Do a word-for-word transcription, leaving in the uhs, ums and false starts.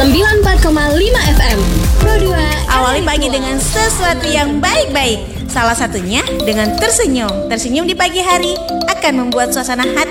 sembilan puluh empat koma lima F M Pro dua. Awali pagi dengan sesuatu yang baik-baik. Salah satunya dengan tersenyum. Tersenyum di pagi hari akan membuat suasana hati